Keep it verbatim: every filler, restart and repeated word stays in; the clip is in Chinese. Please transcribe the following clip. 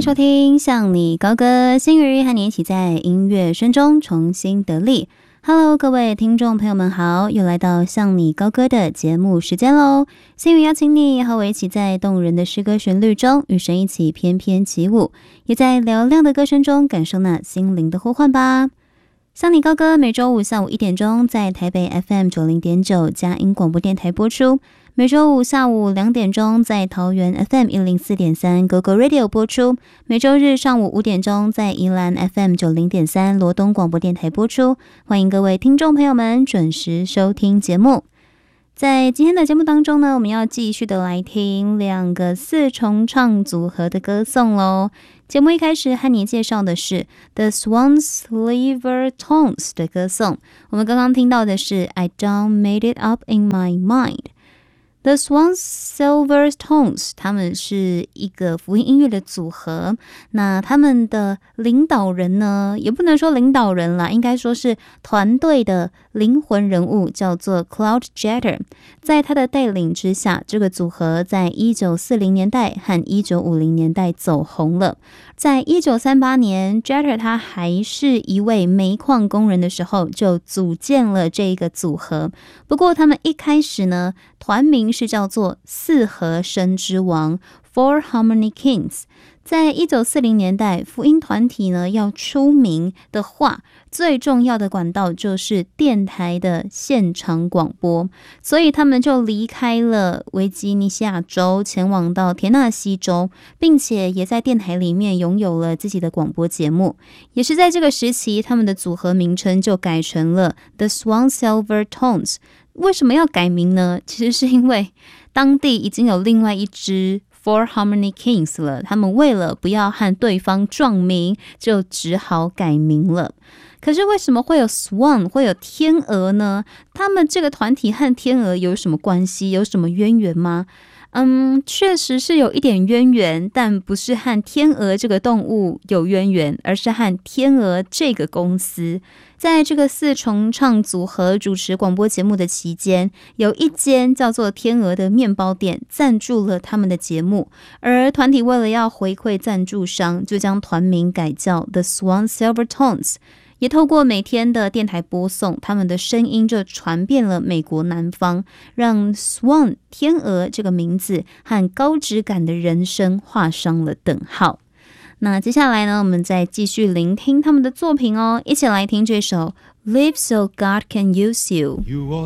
迎收听向你高歌，新宇和你一起在音乐声中重新得力。Hello， 各位听众朋友们好，又来到向你高歌的节目时间喽。新宇邀请你和我一起在动人的诗歌旋律中与神一起翩翩起舞，也在嘹亮的歌声中感受那心灵的呼唤吧。向你高歌每周五下午一点钟在台北 F M 九零点九佳音广播电台播出，每周五下午两点钟在桃园 F M 一零四点三 Go Go Radio 播出，每周日上午五点钟在宜兰 F M 九零点三罗东广播电台播出。欢迎各位听众朋友们准时收听节目。在今天的节目当中呢，我们要继续的来听两个四重唱组合的歌颂咯。节目一开始和你介绍的是 The Swan Silver Tones 的歌颂，我们刚刚听到的是 I Don't Made It Up In My Mind。The Swan Silver Tones 他们是一个福音音乐的组合，那他们的领导人呢，也不能说领导人啦，应该说是团队的灵魂人物，叫做 Claude Jeter。 在他的带领之下，这个组合在一九四零年代和一九五零年代走红了。在一九三八年 Jeter 他还是一位煤矿工人的时候就组建了这个组合，不过他们一开始呢，团名是叫做四和声之王 Four Harmony Kings。 在一九四零年代，福音团体呢要出名的话，最重要的管道就是电台的现场广播，所以他们就离开了维吉尼西亚州，前往到田纳西州，并且也在电台里面拥有了自己的广播节目。也是在这个时期，他们的组合名称就改成了 The Swan Silver Tones。 为什么要改名呢？其实是因为当地已经有另外一支Four Harmony Kings 了，他们为了不要和对方撞名，就只好改名了。可是为什么会有 Swan 会有天鹅呢？他们这个团体和天鹅有什么关系，有什么渊源吗？嗯，确实是有一点渊源，但不是和天鹅这个动物有渊源，而是和天鹅这个公司。在这个四重唱组合主持广播节目的期间，有一间叫做天鹅的面包店赞助了他们的节目，而团体为了要回馈赞助商，就将团名改叫 The Swan Silver Tones。也透过每天的电台播送，他们的声音就传遍了美国南方，让 Swan 天鹅这个名字和高质感的人声画上了等号。那接下来呢，我们再继续聆听他们的作品哦，一起来听这首 Live So God Can Use You。